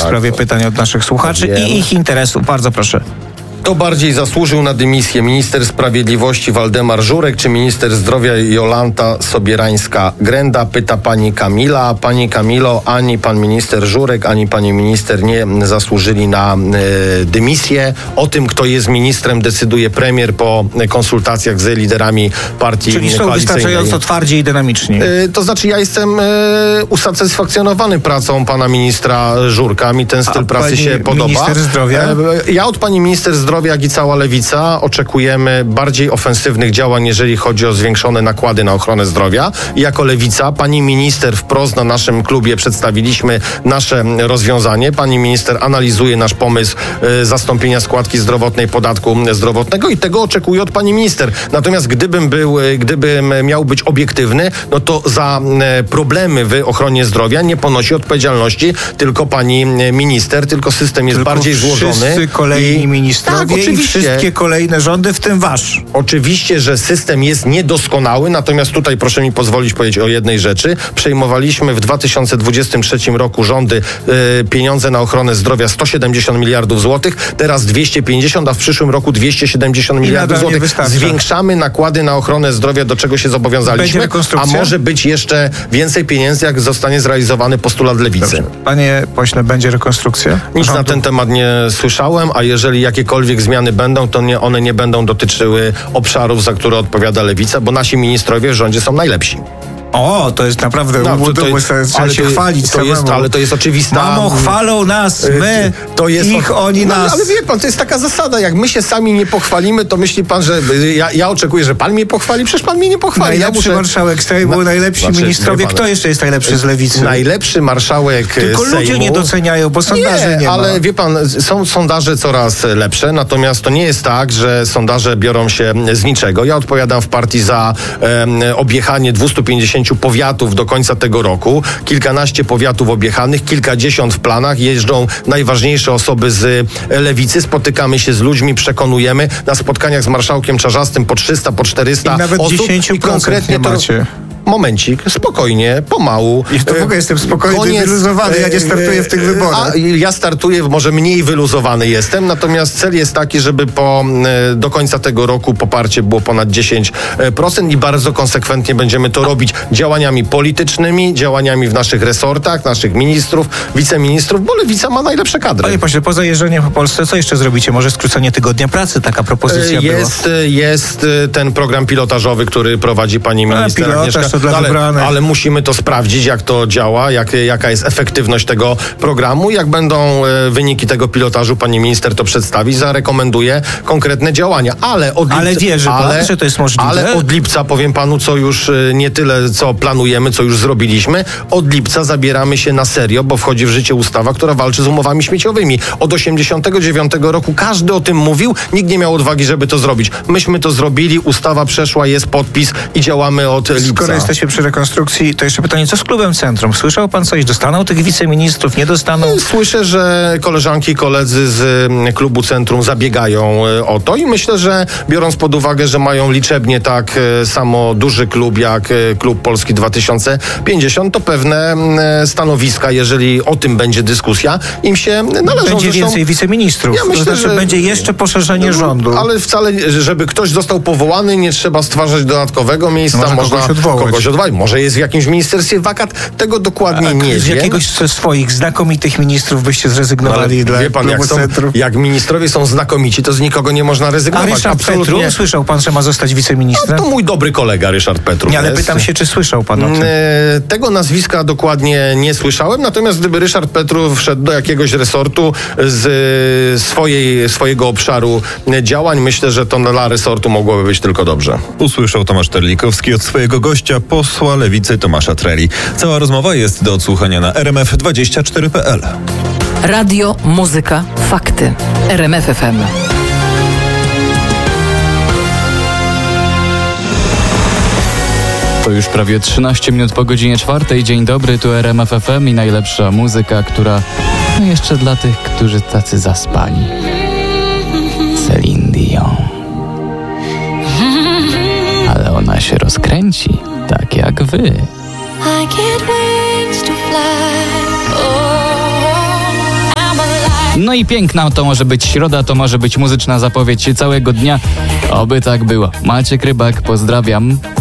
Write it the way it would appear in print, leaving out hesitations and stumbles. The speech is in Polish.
sprawie pytań od naszych słuchaczy i ich interesów. Bardzo proszę. Kto bardziej zasłużył na dymisję? Minister Sprawiedliwości Waldemar Żurek czy minister zdrowia Jolanta Sobierańska-Grenda? Pyta pani Kamila. Pani Kamilo, ani pan minister Żurek, ani pani minister nie zasłużyli na dymisję. O tym, kto jest ministrem, decyduje premier po konsultacjach z liderami partii koalicyjnej. Czyli są wystarczająco twardzi i dynamiczni. To znaczy, ja jestem usatysfakcjonowany pracą pana ministra Żurka. Mi ten styl pracy się podoba. Minister zdrowia? Ja od pani minister zdrowia, jak i cała lewica, oczekujemy bardziej ofensywnych działań, jeżeli chodzi o zwiększone nakłady na ochronę zdrowia. I jako lewica, pani minister wprost na naszym klubie przedstawiliśmy nasze rozwiązanie. Pani minister analizuje nasz pomysł zastąpienia składki zdrowotnej podatku zdrowotnego i tego oczekuję od pani minister. Natomiast gdybym miał być obiektywny, no to za problemy w ochronie zdrowia nie ponosi odpowiedzialności tylko pani minister, tylko system jest bardziej złożony. Wszyscy kolejni ministrowie tak, oczywiście. I wszystkie kolejne rządy, w tym wasz. Oczywiście, że system jest niedoskonały, natomiast tutaj proszę mi pozwolić powiedzieć o jednej rzeczy. Przejmowaliśmy w 2023 roku rządy pieniądze na ochronę zdrowia 170 miliardów złotych, teraz 250, a w przyszłym roku 270 miliardów złotych. Zwiększamy nakłady na ochronę zdrowia, do czego się zobowiązaliśmy, a może być jeszcze więcej pieniędzy, jak zostanie zrealizowany postulat lewicy. Dobrze. Panie pośle, będzie rekonstrukcja? Nic na ten temat nie słyszałem, a jeżeli jakiekolwiek zmiany będą, to one nie będą dotyczyły obszarów, za które odpowiada lewica, bo nasi ministrowie w rządzie są najlepsi. O, to jest naprawdę trzeba się chwalić. Ale to jest oczywista... Mamo, chwalą nas, my, oni nas. Ale wie pan, to jest taka zasada, jak my się sami nie pochwalimy, to myśli pan, że ja oczekuję, że pan mnie pochwali, przecież pan mnie nie pochwali. Najlepszy marszałek Sejmu, najlepsi ministrowie. Kto jeszcze jest najlepszy z lewicy? Najlepszy marszałek Tylko Sejmu. Ludzie nie doceniają, bo sondaże nie ma. Ale wie pan, są sondaże coraz lepsze, natomiast to nie jest tak, że sondaże biorą się z niczego. Ja odpowiadam w partii za objechanie 250 powiatów do końca tego roku. Kilkanaście powiatów objechanych, kilkadziesiąt w planach. Jeżdżą najważniejsze osoby z lewicy. Spotykamy się z ludźmi, przekonujemy. Na spotkaniach z marszałkiem Czarzastym po 300, po 400 I nawet osób. 10% I konkretnie nie macie. Momencik, spokojnie, pomału. I to w ogóle jestem spokojny, wyluzowany, ja nie startuję w tych wyborach. Ja startuję, może mniej wyluzowany jestem, natomiast cel jest taki, żeby do końca tego roku poparcie było ponad 10% i bardzo konsekwentnie będziemy to robić działaniami politycznymi, działaniami w naszych resortach, naszych ministrów, wiceministrów, bo lewica ma najlepsze kadry. Panie pośle, poza jeżdżeniem po Polsce, co jeszcze zrobicie? Może skrócenie tygodnia pracy? Taka propozycja jest ten program pilotażowy, który prowadzi pani minister Agnieszka. Ale musimy to sprawdzić, jak to działa, jaka jest efektywność tego programu. Jak będą wyniki tego pilotażu, pani minister to przedstawi, zarekomenduje konkretne działania. Ale wierzy pan, że to jest możliwe? Ale od lipca, powiem panu, co już nie tyle, co planujemy, co już zrobiliśmy. Od lipca zabieramy się na serio, bo wchodzi w życie ustawa, która walczy z umowami śmieciowymi. Od 1989 roku każdy o tym mówił, nikt nie miał odwagi, żeby to zrobić. Myśmy to zrobili, ustawa przeszła, jest podpis i działamy od lipca. Skoro jesteśmy przy rekonstrukcji, to jeszcze pytanie, co z klubem Centrum? Słyszał pan coś? Dostaną tych wiceministrów? Nie dostaną? Słyszę, że koleżanki i koledzy z klubu Centrum zabiegają o to i myślę, że biorąc pod uwagę, że mają liczebnie tak samo duży klub jak klub Polski 2050, to pewne stanowiska, jeżeli o tym będzie dyskusja, im się należą. Będzie więcej wiceministrów. Ja myślę, że będzie jeszcze poszerzenie rządu. Ale wcale, żeby ktoś został powołany, nie trzeba stwarzać dodatkowego miejsca. Można kogoś odwołać. Może jest w jakimś ministerstwie wakat. Tego dokładnie nie wiem. Z jakiegoś ze swoich znakomitych ministrów byście zrezygnowali dla klubu Centrum? Jak ministrowie są znakomici, to z nikogo nie można rezygnować. A Ryszard Petru? Słyszał pan, że ma zostać wiceministrem? To mój dobry kolega Ryszard Petru. Ale pytam się, czy słyszał pan o tym? Tego nazwiska dokładnie nie słyszałem, natomiast gdyby Ryszard Petru wszedł do jakiegoś resortu z swojego obszaru działań, myślę, że to dla resortu mogłoby być tylko dobrze. Usłyszał Tomasz Terlikowski od swojego gościa, posła Lewicy Tomasza Treli. Cała rozmowa jest do odsłuchania na rmf24.pl. Radio, muzyka, fakty. RMF FM. To już prawie 13 minut po godzinie 4. Dzień dobry, tu RMF FM i najlepsza muzyka, która jeszcze dla tych, którzy tacy zaspali. Celine Dion. Ale ona się rozkręci, tak jak wy. I get wings to fly. Oh, No i piękna to może być środa, to może być muzyczna zapowiedź całego dnia. Oby tak było. Maciek Rybak, pozdrawiam.